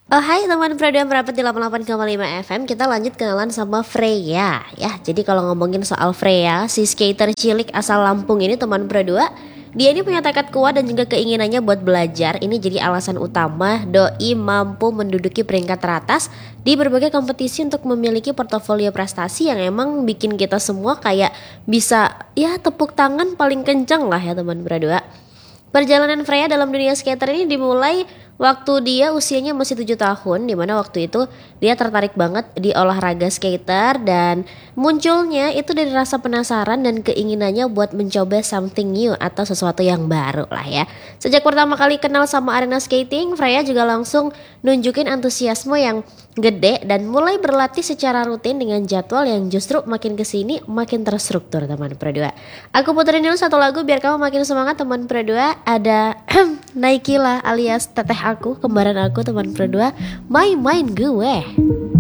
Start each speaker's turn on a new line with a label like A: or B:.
A: Oh hai teman Pro merapat di 88,5 FM. Kita lanjut kenalan sama Freya ya. Jadi kalau ngomongin soal Freya, si skater cilik asal Lampung ini teman Pro 2, dia ini punya tekad kuat dan juga keinginannya buat belajar. Ini jadi alasan utama Doi mampu menduduki peringkat teratas di berbagai kompetisi untuk memiliki portofolio prestasi yang emang bikin kita semua kayak bisa ya tepuk tangan paling kenceng lah ya teman Pro 2. Perjalanan Freya dalam dunia skater ini dimulai waktu dia usianya masih 7 tahun, dimana waktu itu dia tertarik banget di olahraga skater dan munculnya itu dari rasa penasaran dan keinginannya buat mencoba something new atau sesuatu yang baru lah ya. Sejak pertama kali kenal sama arena skating, Freya juga langsung nunjukin antusiasme yang gede dan mulai berlatih secara rutin dengan jadwal yang justru makin kesini makin terstruktur teman Pro 2. Aku puterin dulu satu lagu biar kamu makin semangat teman Pro 2. Ada Naikila alias teteh aku, kembaran aku teman Pro 2, My Mind Gue.